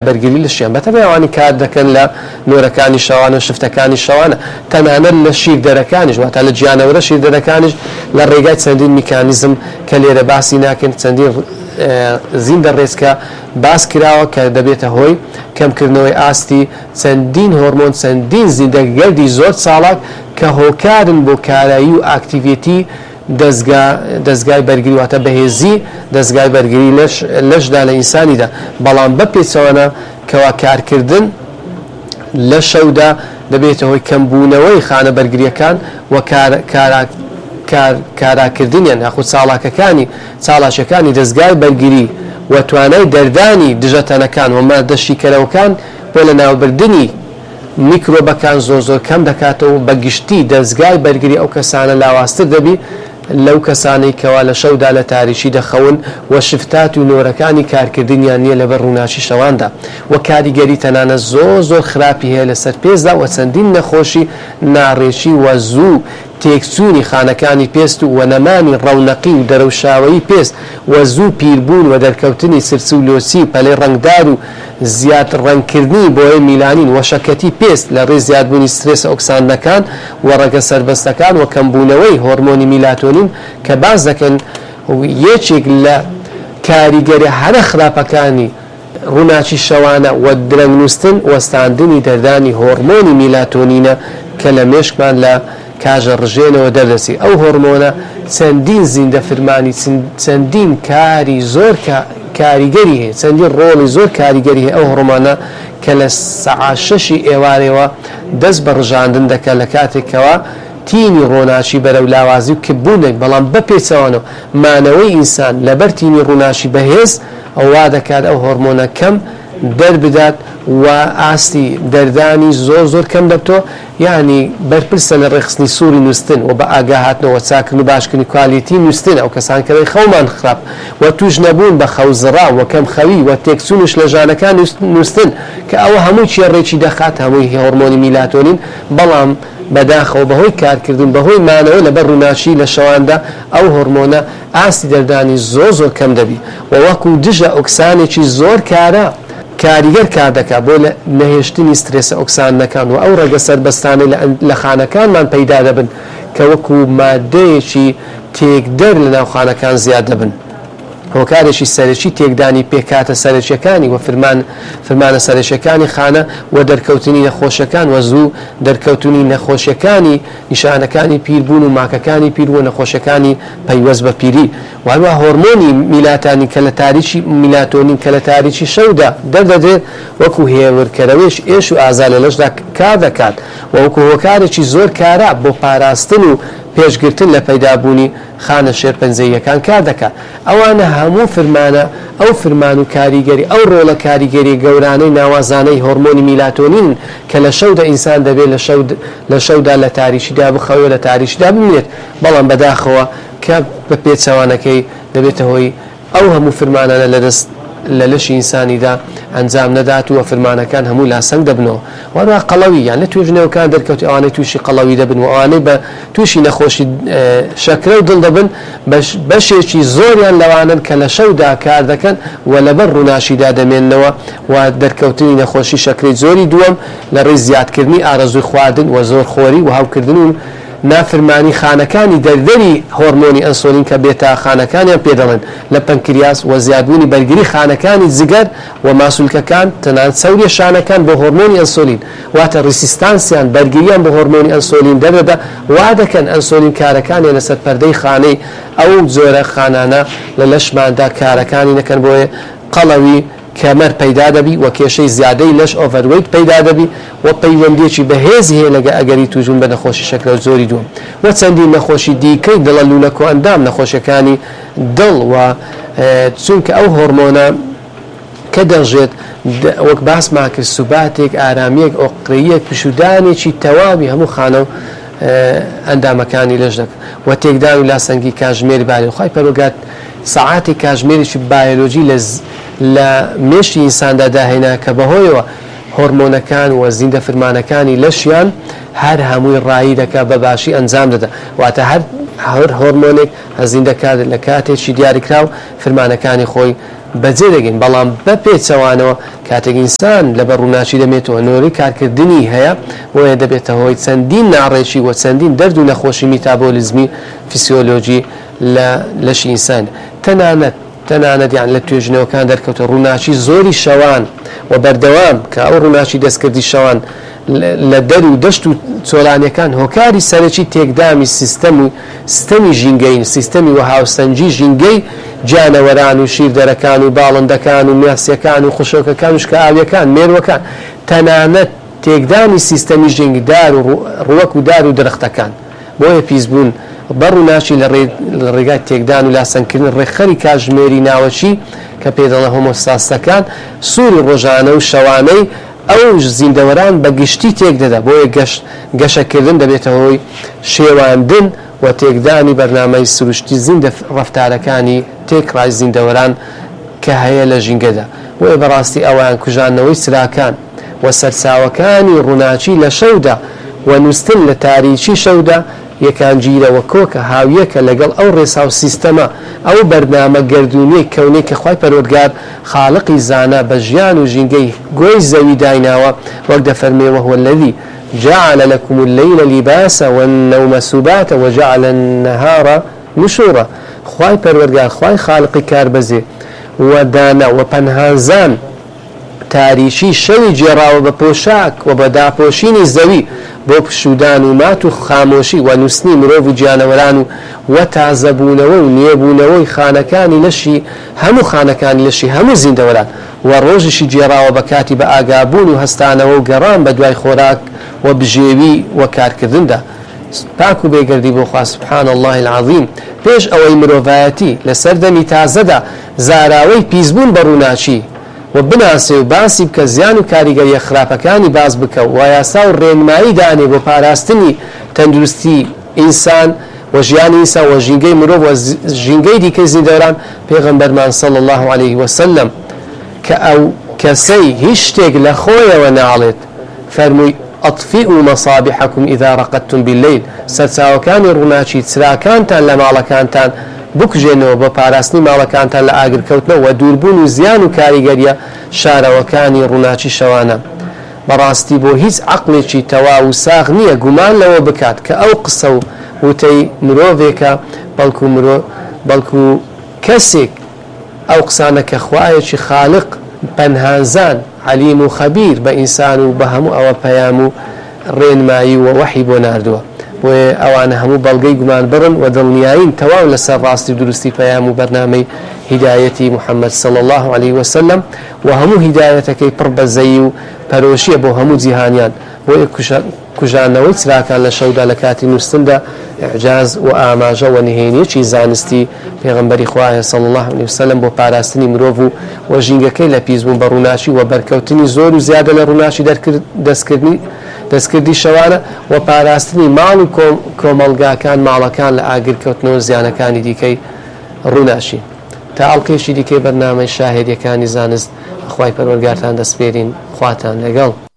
بەرگری لەشیان بەتەبێ ئەوانی کار دەکەن لە نۆرەکانی شەوانە و شفتەکانی شەوانە تەنانەت لە شیر دەرەکانیش واتە لە گیانەوەرە شیر دەرەکانیش لە ڕێگای چەندین میکانیزم کە لێرە باسی ناکەن چەندین زیندە ڕێزکە باس کراوە کە دەبێتە هۆی کەمکردنەوەی ئاستی چەندین هۆرمۆن چەندین زیندەگەردی زۆر ساڵات کە هۆکارن بۆ کارایی و ئاکتیڤیتی دەستگای بەرگری واتە بەهێزی دەستگای بەرگری لەشدا لە ئینسانیدا بەڵام بەپێچەوەنە کەوا کارکردن لە شەودا دەبێتە هۆی کەمبوونەوەی خانە بەرگریەکان و کاراکردنیان یاخود چاڵاکەکانی دەستگای بەرگری و توانای دەردانی دژەتەنەکان و مادە شیکەرەوەکان بۆ لە ناوبردنی میکرۆبەکان زۆر کەم دەکاتەوە بە گشتی دەستگای بەرگری ئەو کەسانە لاوااستر دەبی لەو کەسانەی کەوا لە شەودا لە تاریشی دەخەون و شفتات و نۆرەکانی کارکردنیان نییە لەبەر ڕووناچی شەواندا و کاریگەری تەنانە زۆر خراپی هەیە لەسەر پێزدا و چەندین نەخۆشی ناڕێشی و زوو تێکچوونی خانەکانی پێست و نەمانی ڕەونەقی و دەرەوشاوەی پێست و زوو پیربوون و دەرکەوتنی سرچ و لۆسی پەلەی ڕنگدار و زیاد ڕەنگکردنی بۆیە میلانین وەشەکەتی پێست لە ڕێ زیادبوونی سترێس ئۆکسانەکان و ڕەگە سەربەستەکان و کەمبوونەوەی هۆرمۆنی میلاتۆنین کە باز دەکەن یەکێک لە کاریگەری هەرە خراپەکانی ڕووناچی شەوانە و درەنگ نووستن وەستاندنی دەردانی هۆرمۆنی میلاتۆنینە کە لە مێشکمان لە کاژە ڕژێنەوە دەردەچی ئەو هۆرمۆنە چەندین زیندە فرمانی چەندین کاری زۆر کاریگەری هەیە چەندین ڕۆڵی زۆر کاریگەری هەیە ئەو هۆرمۆنە کە لە سەعات 6 ئێوارەوە دەست بە ڕژاندن دەکات لە کاتێکەوە تینی ڕۆناچی بەرەو لاوازی و کبوونێک بەڵام بەپێچەوەنەوە مانەوەی ئینسان لەبەر تینی ڕووناچی بەهێز ئەووا دەکات ئەو هۆرمۆنە کەم دەربدات و ئاستی دەردانی زۆر کەم دەبتەوە یعنی بەرپرسە لە ڕێخستنی سووری نووسن و بە ئاگاهاتنەوە چاکردن و باشکردنی کوالیتی نووسن ئەو کەسان کەی خەومان خراپ و توش نەبوون بە خەوزڕا و کەم خەوی و تێکچوونش لە ژانەکان نووسن کە ئەوە هەموو چێڕێکی دەخات هەمووی هۆرمۆنی میلاتۆنین بەڵام بەداخەوە بەهۆی کارکردن بەهۆی مانەوە لەبەر ڕووناچی لە شەواندا ئەو هۆرمۆنە ئاستی دەردانی زۆر کەم دەبی و وەکو دژە ئۆکسانێکی زۆر کاریگەر کار دەکات بۆ لە نەهێشتنی سترێسە ئۆکسانەکان و ئەو ڕەگە سەربەستانەی لە خانەکانمان پەیدا دەبن کە وەکو مادەیەکی تێکدەر لە ناوخانەکان زیاد دەبن هۆکارێکی سەرەکی تێکدانی پێکاتە سەرەکیەکانی و فرمانە سەرەکیەکانی خانە و دەرکەوتنی نەخۆشیەکان و زوو دەرکەوتنی نەخۆشیەکانی نیشانەکانی پیربوون و ماکەکانی پیر و نەخۆشیەکانی پەیوەست بە پیری و هەروە هۆرمۆنی میلاتانی کە لە تاریکی میلاتۆنین کە لە تاریکی شەودا دەردەدرێت وەکو هێورکەرەوەش ئێش و ئازا لە لەشدا کار دەکات و وەکو هۆکارێکی زۆر کارە بۆ پاراستن و پێشگرتن لە پەیدابوونی خانە شێرپەنجەییەکان کار دەکات ئەوانە هەموو فرمانە ئەو فرمان و کاریگەری ئەو ڕۆڵە کاریگەری گەورانەی ناوازانەی هۆرمۆنی میلاتۆنین کە لە شەودا ئینسان دەبێت لە شەودا لە تاریشیدا بخەوێت لە تاریشیدا بمێت بەڵام بەداخەوە کە بە پێچەوانەکەی دەبێتە هۆی ئەو هەموو فرمانانە لەدەست لە لەشی ئینسانیدا ئەنجام نەدات و فرمانەکان هەموو لاسەنگ دەبنەوە وەروە قەڵەوی یان لە توێژنەوەکان دەرکەوت ئەوانەی تووشی قەڵەوی دەبن و ئەوانەی بە تووشی نەخۆشی شەکرە و دڵ دەبن بەشێکی زۆریان لەوانن کە لە شەودا کار دەکەن و لەبەر ڕووناچیدا دەمێننەوە و دەرکەوتنی نەخۆشی شەکرەی زۆری دووەم لە ڕێی زیادکردنی ئارەزووی خواردن و زۆر خۆری و هاوکردن و نافرمانی خانەکانی دەردەری هۆرمۆنی ئەنسۆلین کە بێتا خانەکانیان پێدەڵێن لە پەنکریاس و زیادبوونی بەرگری خانەکانی جگەر و ماسوولکەکان تەنان سەوری شانەکان بۆ هۆرمۆنی ئەنسۆلین واتە ڕیسیستانسیان بەرگریان بۆ هۆرمۆنی ئەنسۆلین دەردەدا وا دەکەن ئەنسۆلین کارەکانی لەسەر پەردەی خانەی ئەو جۆرە خانانە لە لەشماندا کارەکانی نەکەن بۆیە قەڵەوی کەمەر پەیدا دەبی و کێشەی زیادەی لەش ئۆڤەروەیت پەیدا دەبی و پەیوەندێکی بەهێزی هەیە لەگە ئەگەری توژون بە نەخۆشی شەکرە زۆری دووەم و چەندین نەخۆشی دیکەی دڵە لوونەکە و ئەندام نەخۆشیەکانی دڵ و چونکە ئەو هۆرمۆنە کە دەژێت وەک باسمان کرد سوباتێک ئارامیەک ئۆقرەیەک پشودانێکی تەواوی هەموو خانە و ئەندامەکانی لەش دەکات و تێکدان و لاسەنگی کاژمێری باری خۆی پەرۆگات ساعاتی کاژمێریی بایۆلۆژی لە مێشتی ئینساندا داهێنا کە بەهۆیەوە هۆرمۆنەکان و زیندە فرمانەکانی لەشیان هەر هەمووی ڕایی دەکات بە باشی ئەنجام دەدا واتە هەر هۆرمۆنێک هەزیندەکات لە کاتێکی دیاریکراو فرمانەکانی خۆی بەجێ دەگەین بەڵام بە پێچەوانەوە کاتێک ئینسان لەبەر ڕووناچی دەمێتەوە نۆری کارکردنی هەیە بۆیە دەبێتە هۆی چەندین ناڕێکی و چەندین دەرد و نەخۆشی میتابۆلیزمی فیسیۆلۆژی لەشی ئینسان تەنانەت یان لە توێژنەوەکان دەرکەوتە ڕووناچی زۆری شەوان و بەردەوام کە ئەو ڕووناچی دەستکردی شەوان لە دەر و دەشت و چۆلانیەکان هۆکاری سەرەکی تێکدامی سیستەمی ژینگەی سیستەمی و هاوسەنجی ژینگەی جانەوەران و شیردەرەکان و باڵندەکان و میاسیەکان و خوشۆکەکان و شکاویەکان مێروەکان تەنانەت تێکدامی سیستەمی ژینگدار و ڕوەک و دار و درەختەکان بۆیە پیسبوون بەڕووناچی لە ڕێگای تێکدان و لاسەنکردن ڕێکخەری کاتژمێری ناوەچی کە پێدەڵە هۆمۆستاسەکان سووری ڕۆژانە و شەوانەی ئەو زیندەوەران بە گشتی تێک دەدا بۆیە گەشەکردن دەبێتە هۆی شێواندن و تێکدانی بەرنامەی سروشتی زیندە ڕەفتارەکانی تێکڕای زیندەوەران کە هەیە لە ژینگەدا بۆیە بەڕاستی ئەویان کوژانەوەی سراکان و سەرچاوەکانی ڕووناچی لە شەودا و نووسن لە تاریکی شەودا یەکان گیرەوە کۆکە هاویەکە لەگەڵ ئەو ڕێسا و سیستەمە ئەو بەرنامە گردونی کەونەی کە خوای پەروەردگار خالقی زانا بە ژیان و ژینگەی گۆی زەوی دایناوە وەک دەفەرمێ وهو الذي جعل لكم الليل لباسا والنوم سباتا وجعل النهار نشورا خوای پەروەردگار خوای خالقی کاربەزێ و دانا و پەنهانزان تاریشی شەوی جێراوە بە پۆشاک و بە داپۆشینی زەوی بۆ پشودان و مات و خامۆشی و نووسنی مرۆڤ و گیانەوەران و تازەبوونەوە و نێبوونەوەی خانەکانی لەشی هەموو خانەکانی لەشی هەموو زیندەوەران و ڕۆژشی جێراوە بە کاتی بە ئاگابوون و هەستانەوە و گەڕان بە دوای خۆراک و بژێوی و کارکردندا پاک و بێگەردی بۆ خوا سبحان الله العظیم پێش ئەوەی مرۆڤایەتی لە سەردەمی تازەدا زاراوەی پیسبوون بە ڕووناچی و بناسێ و باسی بکە زیان و کاریگەریە خراپەکانی باز بکە و یاسا و ڕێنمایی دانێ بۆ پاراستنی تەندروستی ئینسان و ژیانی ئینسان و ژینگەی مرۆڤ و ژینگەی دیکەی زیندەوەران پێغەمبەرمان صلی الله عليه وسلم کە ئەو کەسەی هیچ شتێک لە خۆیەوە ناڵێت فەرمووی ئەطفئوا مەصابیحەکم ئیذا ڕەقەدتم باللەیل سەرچاوەکانی ڕووناچی چراکانتان لە ماڵەکانتان بکوژێنەوە بە پاراستنی ماڵەکانتان لە ئاگرکەوتنەوە و دووربوون و زیان و کاریگەریە شارەوەکانی ڕووناچی شەوانە بەڕاستی بۆ هیچ عەقڵێکی تەواو و ساغ نییە گومان لەوە بکات کە ئەو قسە و وتەی مرۆڤێکە بەڵکو کەسێک ئەو قسانە کە خوایەکی خالق پەنهانزان علیم و خەبیر بە ئینسان و بە هەموو ئەوە پەیام و ڕێنمایی و وەحی بۆ ناردووە بۆیە ئەوانە هەموو بەڵگەی گومان بڕن و دڵنیایین تەواو لەسەر ڕاستی و دروستی پەیام و بەرنامەی هیدایەتی محەممەد صلی الله عليه وسلم و هەموو هیدایەتەکەی پڕ بەزەیی و پەرۆشیە بۆ هەموو جیهانیان بۆیە کوژانەوەی چراکان لە شەودا لە کاتی نووسندا ئیعجاز و ئاماژە و نهێنیەکی زانستی پێغەمبەری خوایە صلی الله عليه وسلم بۆ پاراستنی مرۆڤ و ژینگەکەی لە پیسبوون بە ڕووناچی و بەرکەوتنی زۆر و زیادە لە ڕووناچی دەستکردی شەوانە و پاراستنی ماڵ و کۆمەڵگاکان ماڵەکان لە ئاگرکەوتنەوە زیانەکانی دیکەی ڕووناچی تا ئەڵقێشی دیکەی بەرنامەی شاهێدیەکانی زانست خوای پەروەردگارتان دەسپێرین خواتان لەگەڵ